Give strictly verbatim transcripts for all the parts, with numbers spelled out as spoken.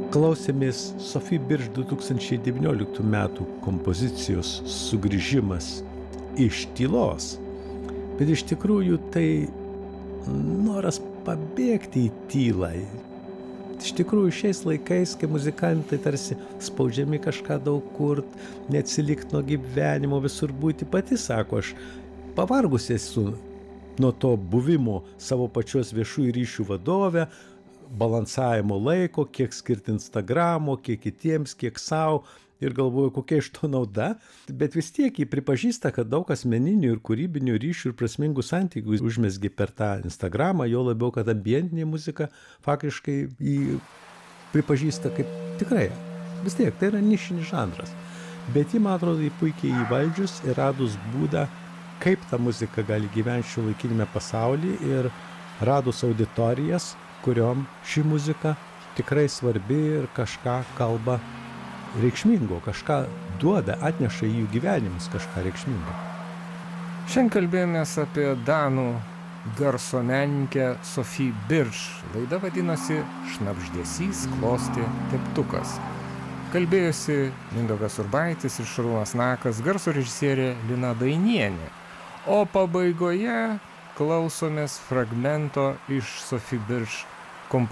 Klausėmės Sophie Birch du tūkstančiai devynioliktų metų kompozicijos Sugrįžimas iš tylos. Bet iš tikrųjų tai noras pabėgti į tylą. Iš tikrųjų šiais laikais, kai muzikantai tarsi spaudžiami kažką daug kurt, neatsilikt nuo gyvenimo, visur būti, pati sako, aš pavargus esu nuo to buvimo savo pačios viešųjų ryšių vadove, balansavimo laiko, kiek skirti Instagramo, kiek kitiems, kiek savo, ir galvoju, kokia iš to nauda, bet vis tiek jį pripažįsta, kad daug asmeninių ir kūrybinių ryšių ir prasmingų santykių užmesgi per tą Instagramą, jo labiau, kad ambientinė muzika faktiškai jį pripažįsta kaip tikrai. Vis tiek, tai yra nišinis žanras. Bet jį, man atrodo, jį puikiai įvaldžius ir radus būdą, kaip ta muzika gali gyventi šiuolaikinėme pasaulyje ir radus auditorijas, kuriom ši muzika tikrai svarbi ir kažką kalba reikšmingo, kažką duoda, atneša į jų gyvenimus kažką reikšmingo. Šiandien kalbėjomės apie danų garso menininkę Sophie Birch. Laida vadinosi Šnabždesys, klostė, teptukas. Kalbėjosi Mindaugas Urbaitis ir Šarūnas Nakas, garso režisierė Lina Dainienė. O pabaigoje klausomės fragmento iš Sophie Birch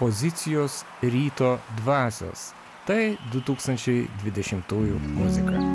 kompozicijos Ryto dvasios. Tai du tūkstančiai dvidešimtųjų muzika.